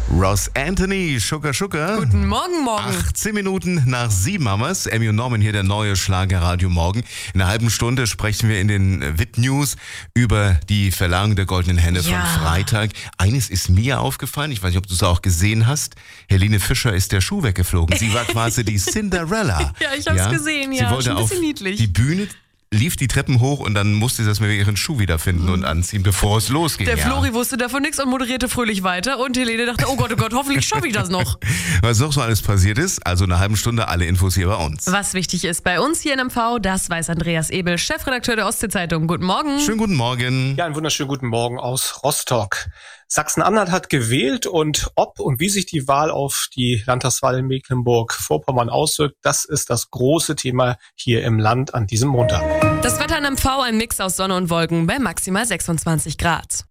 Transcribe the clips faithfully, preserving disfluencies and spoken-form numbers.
Ross Anthony, Sugar Sugar. Guten Morgen, morgen. achtzehn Minuten nach sieben haben wir's. Emmy und Norman hier, der neue Schlagerradio Morgen. In einer halben Stunde sprechen wir in den V I P-News über die Verleihung der Goldenen Henne Ja. von Freitag. Eines ist mir aufgefallen, ich weiß nicht, ob du es auch gesehen hast. Helene Fischer ist der Schuh weggeflogen. Sie war quasi die Cinderella. Ja, ich hab's gesehen, ja. Sie wollte Schon ein auf bisschen niedlich. die Bühne, lief die Treppen hoch und dann musste sie das mit ihren Schuh wiederfinden und anziehen, bevor es losging. Der ja. Flori wusste davon nichts und moderierte fröhlich weiter und Helene dachte, oh Gott, oh Gott, hoffentlich schaffe ich das noch. Was noch so alles passiert ist, also in einer halben Stunde alle Infos hier bei uns. Was wichtig ist bei uns hier in M V, das weiß Andreas Ebel, Chefredakteur der Ostsee-Zeitung. Guten Morgen. Schönen guten Morgen. Ja, einen wunderschönen guten Morgen aus Rostock. Sachsen-Anhalt hat gewählt und ob und wie sich die Wahl auf die Landtagswahl in Mecklenburg-Vorpommern auswirkt, das ist das große Thema hier im Land an diesem Montag. Das Wetter in M V, ein Mix aus Sonne und Wolken bei maximal sechsundzwanzig Grad.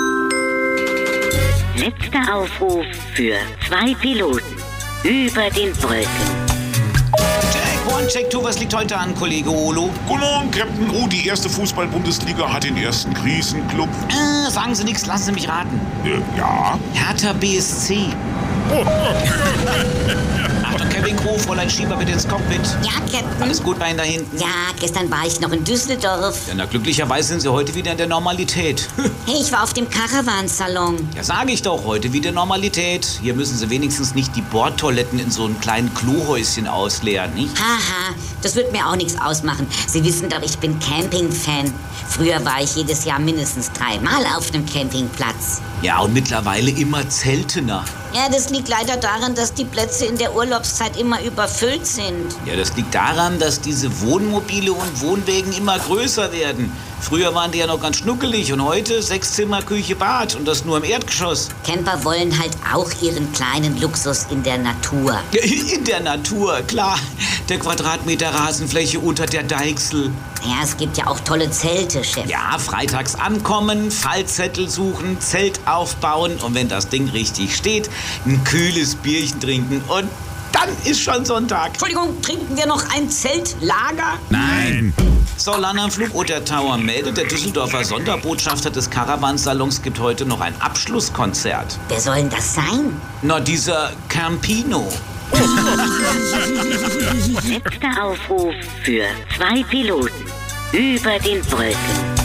Letzter Aufruf für zwei Piloten über den Wolken. Check one, check two, was liegt heute an, Kollege Olo? Guten Morgen, Captain. Oh, die erste Fußball-Bundesliga hat den ersten Krisenclub. Äh, sagen Sie nichts, lassen Sie mich raten. Äh, ja. Hertha B S C. Achtung, Kevin Crew, Fräulein Schieber bitte ins Cockpit. Ja, Captain. Alles gut bei Ihnen da hinten? Ja, gestern war ich noch in Düsseldorf. Ja, na, glücklicherweise sind Sie heute wieder in der Normalität. Hey, ich war auf dem Caravansalon. Ja, sage ich doch, heute wieder Normalität. Hier müssen Sie wenigstens nicht die Bordtoiletten in so einem kleinen Klohäuschen ausleeren, nicht? Haha, das wird mir auch nichts ausmachen. Sie wissen doch, ich bin Camping-Fan. Früher war ich jedes Jahr mindestens dreimal auf einem Campingplatz. Ja, und mittlerweile immer seltener. Ja, das liegt leider daran, dass die Plätze in der Urlaubszeit immer überfüllt sind. Ja, das liegt daran, dass diese Wohnmobile und Wohnwägen immer größer werden. Früher waren die ja noch ganz schnuckelig und heute sechs Zimmer, Küche, Bad und das nur im Erdgeschoss. Camper wollen halt auch ihren kleinen Luxus in der Natur. In der Natur, klar. Der Quadratmeter Rasenfläche unter der Deichsel. Ja, es gibt ja auch tolle Zelte, Chef. Ja, freitags ankommen, Fallzettel suchen, Zelt aufbauen und wenn das Ding richtig steht, ein kühles Bierchen trinken und dann ist schon Sonntag. Entschuldigung, trinken wir noch ein Zeltlager? Nein. So, Land am Flug Otter Tower meldet, der Düsseldorfer Sonderbotschafter des Caravansalons gibt heute noch ein Abschlusskonzert. Wer soll denn das sein? Na, dieser Campino. Letzter Aufruf für zwei Piloten über den Wolken.